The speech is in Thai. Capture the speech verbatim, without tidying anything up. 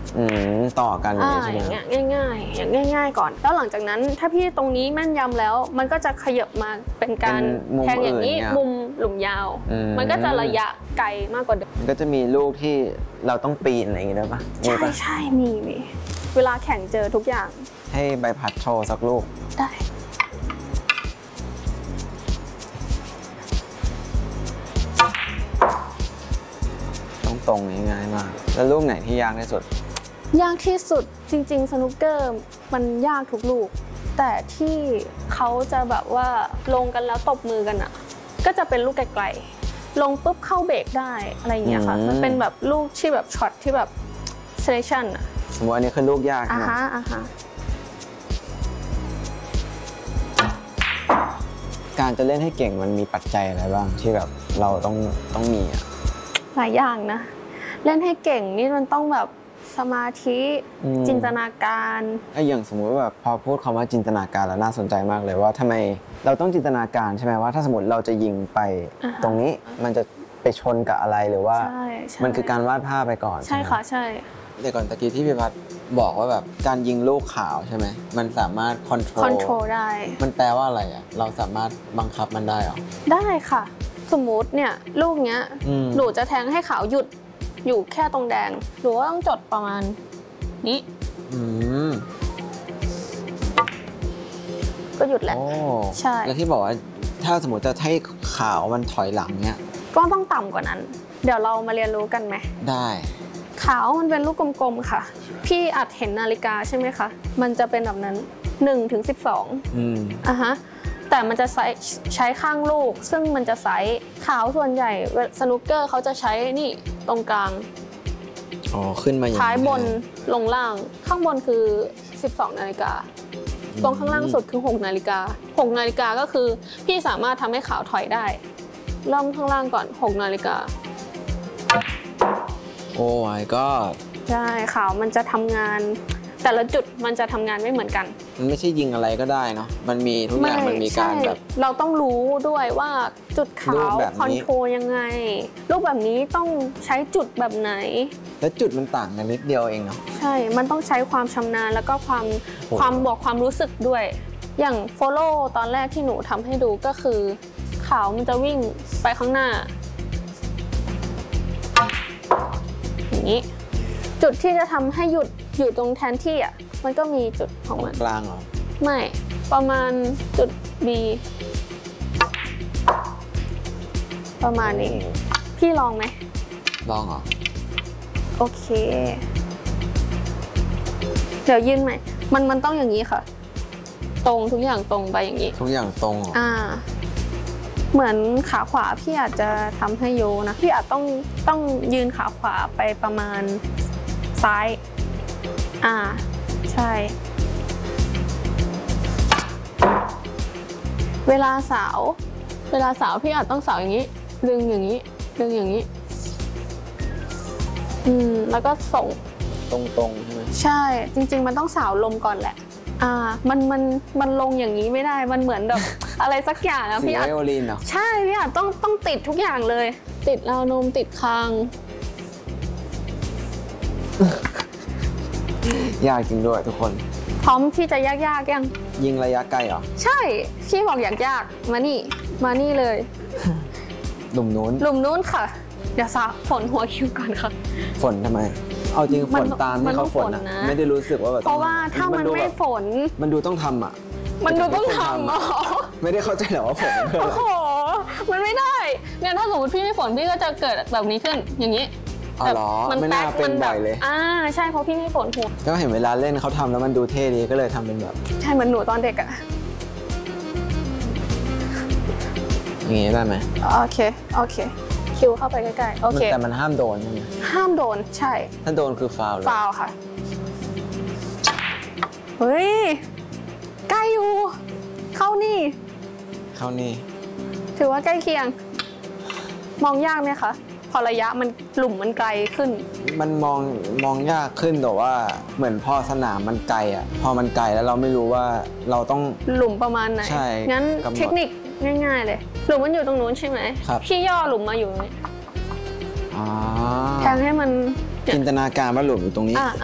อืมต่อกันอย่างนี้ใช่ไหมอย่างเงี้ยง่ายๆอย่างง่าย ๆก่อนแล้วหลังจากนั้นถ้าพี่ตรงนี้แม่นยำแล้วมันก็จะขยับมาเป็นการแทงอย่างนี้มุมหลุมยาวมันก็จะระยะไกลมากกว่าเดิมก็จะมีลูกที่เราต้องปีนอะไรอย่างเงี้ยได้ปะใช่ใช่มีมีเวลาแข่งเจอทุกอย่างให้ใบพัดโชว์สักลูกได้ตรงๆง่ายมากแล้วลูกไหนที่ยากที่สุดยากที่สุดจริงๆสนุกเกอร์มันยากทุกลูกแต่ที่เขาจะแบบว่าลงกันแล้วตบมือกันอ่ะก็จะเป็นลูกไกลๆลงปุ๊บเข้าเบรกได้อะไรอย่างเงี้ยค่ะมันเป็นแบบลูกที่แบบช็อตที่แบบเซเลชั่นอ่ะสมมติอันนี้คือลูกยากอ่านะฮะอ่าฮะการจะเล่นให้เก่งมันมีปัจจัยอะไรบ้างที่แบบเราต้องต้องมีอ่ะหลายอย่างนะเล่นให้เก่งนี่มันต้องแบบสมาธิจินตนาการไอ้อย่างสมมุติว่าแบบพอพูดคำว่าจินตนาการแล้วน่าสนใจมากเลยว่าทำไมเราต้องจินตนาการใช่ไหมว่าถ้าสมมติเราจะยิงไปตรงนี้มันจะไปชนกับอะไรหรือว่ามันคือการวาดภาพไปก่อนใช่ค่ะใช่แต่ก่อนตะกี้ที่พี่พัดบอกว่าแบบการยิงลูกขาวใช่ไหมมันสามารถคอนโทรลคอนโทรลได้มันแปลว่าอะไรอ่ะเราสามารถบังคับมันได้หรอได้ค่ะสมมุติเนี่ยลูกเนี้ยหนูจะแทงให้ขาวหยุดอยู่แค่ตรงแดงหนูก็ต้องจดประมาณนี้ก็หยุดแหละใช่แล้วที่บอกว่าถ้าสมมติจะให้ขาวมันถอยหลังเนี้ยก็ต้องต่ำกว่านั้นเดี๋ยวเรามาเรียนรู้กันไหมได้ขาวมันเป็นลูกกลมๆค่ะพี่อาจเห็นนาฬิกาใช่ไหมคะมันจะเป็นแบบนั้นหนึ่งถึงสิบสองอืมอ่ะฮะแต่มันจะใช้ใช้ข้างลูกซึ่งมันจะไซส์ขาวส่วนใหญ่สนุกเกอร์เขาจะใช้นี่ตรงกลางอ๋อขึ้นมาอย่างท้ายบนลงล่างข้างบนคือสิบสองนาฬิกาตรงข้างล่างสุดคือหกนาฬิกาหกนาฬิกาก็คือพี่สามารถทำให้ขาวถอยได้เริ่มข้างล่างก่อนหกนาฬิกาโอ้ my god ใช่ขาวมันจะทำงานแต่ละจุดมันจะทำงานไม่เหมือนกันมันไม่ใช่ยิงอะไรก็ได้เนาะมันมีทุกอย่างมันมีการแบบเราต้องรู้ด้วยว่าจุดขาวคอนโทรลยังไงรูปแบบนี้ต้องใช้จุดแบบไหนและจุดมันต่างกันนิดเดียวเองเนาะใช่มันต้องใช้ความชำนาญแล้วก็ความความบอกความรู้สึกด้วยอย่างโฟโล่ตอนแรกที่หนูทำให้ดูก็คือขาวมันจะวิ่งไปข้างหน้าอย่างนี้จุดที่จะทำให้หยุดอยู่ตรงแทนที่อ่ะมันก็มีจุดของมันกลางเหรอไม่ประมาณจุด B ประมาณนี้พี่ลองไหมลองเหรอโอเคเดี๋ยวยื่นใหม่มันมันต้องอย่างนี้ค่ะตรงทุกอย่างตรงไปอย่างนี้ทุกอย่างตรงเหรออ่าเหมือนขาขวาพี่อาจจะทำให้โยนะพี่อาจต้องต้องยืนขาขวาไปประมาณซ้ายอ่าใช่เวลาสาวเวลาสาวพี่อาจต้องสาวอย่างนี้ดึงอย่างนี้ดึงอย่างนี้อืมแล้วก็ส่งตรงๆใช่ไหมใช่จริงๆมันต้องสาวลมก่อนแหละอ่ามันมันมันลงอย่างนี้ไม่ได้มันเหมือนแบบ อะไรสักอย่างอะพี่อาจใช่พี่อาจต้องต้องติดทุกอย่างเลยติดราวนมติดคางยากจริงด้วยทุกคนพร้อมที่จะยากๆยังยิงระยะไกลเหรอใช่พี่บอกอยากยากมานี่มานี่เลยหลุมนู้นหลุมนู้นค่ะเดี๋ยวสาวฝนหัวคิวก่อนค่ะฝนทำไมเอาจริงฝนตามที่เขาฝนนะไม่ได้รู้สึกว่าแบบเพราะว่าถ้ามันไม่ฝนมันดูต้องทำอ่ะมันดูต้องทำอ๋อไม่ได้เข้าใจหรอว่าฝนเพื่ออะไรโอ้โหมันไม่ได้เนี่ยถ้าสมมติพี่ไม่ฝนพี่ก็จะเกิดแบบนี้ขึ้นอย่างนี้อ๋อเหรอไม่น่าเป็นบ่อยเลยอ่าใช่เพราะพี่ไม่ฝนหัวก็เห็นเวลาเล่นเขาทำแล้วมันดูเท่ดีก็เลยทำเป็นแบบใช่เหมือนหนูตอนเด็กอะอย่างนี้ได้ไหมโอเคโอเคคิวเข้าไปใกล้ๆโอเคแต่มันห้ามโดนใช่ไหมห้ามโดนใช่ถ้าโดนคือฟาวล์ฟาวล์ค่ะเฮ้ยใกล้อยู่เข้านี่เข้านี่ถือว่าใกล้เคียงมองยากไหมคะพอระยะมันหลุมมันไกลขึ้นมันมองมองยากขึ้นแต่ว่าเหมือนพอสนามมันไกลอ่ะพอมันไกลแล้วเราไม่รู้ว่าเราต้องหลุมประมาณไหนใช่งั้นเทคนิคง่ายๆเลยหลุมมันอยู่ตรงนู้นใช่ไหมครับพี่ย่อหลุมมาอยู่ตรงนี้แทงให้มันจินตนาการว่าหลุมอยู่ตรงนี้